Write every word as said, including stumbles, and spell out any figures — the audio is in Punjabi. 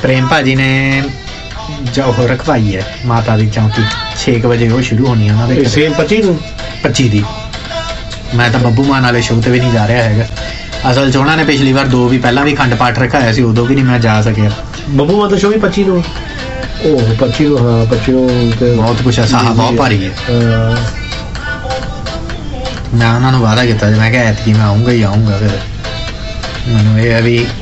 ਪ੍ਰੇਮ ਭਾਜੀ ਨੇ ਜੋ ਉਹ ਰਖਵਾਈ ਹੈ ਮਾਤਾ ਦੀ ਚੌਂਕੀ ਛੇ ਕੁ ਵਜੇ ਉਹ ਸ਼ੁਰੂ ਹੋਣੀ ਉਹਨਾਂ ਦੇ ਸੇਮ ਪੱਚੀ ਨੂੰ ਪੱਚੀ ਦੀ। ਮੈਂ ਤਾਂ ਬੱਬੂ ਮਾਨ ਵਾਲੇ ਸ਼ੋਅ 'ਤੇ ਵੀ ਨਹੀਂ ਜਾ ਰਿਹਾ ਹੈਗਾ। ਅਸਲ 'ਚ ਉਹਨਾਂ ਨੇ ਪਿਛਲੀ ਵਾਰ ਦੋ ਵੀ ਪਹਿਲਾਂ ਵੀ ਅਖੰਡ ਪਾਠ ਰਖਾਇਆ ਸੀ, ਉਦੋਂ ਵੀ ਨਹੀਂ ਮੈਂ ਜਾ ਸਕਿਆ। ਬੱਬੂ ਮਾਨ ਦਾ ਸ਼ੋਅ ਵੀ ਪੱਚੀ ਨੂੰ ਉਹ ਪੱਚੀ ਨੂੰ ਹਾਂ ਪੱਚੀ ਨੂੰ ਤੇ ਬਹੁਤ ਕੁਛ ਹੈ, ਸਾਹ ਬਹੁਤ ਭਾਰੀ ਹੈ। ਮੈਂ ਉਹਨਾਂ ਨੂੰ ਵਾਅਦਾ ਕੀਤਾ ਸੀ, ਮੈਂ ਕਿਹਾ ਐਤਕੀ ਮੈਂ ਆਊਂਗਾ ਹੀ ਆਊਂਗਾ। ਫਿਰ ਮੈਨੂੰ ਇਹ ਹੈ ਵੀ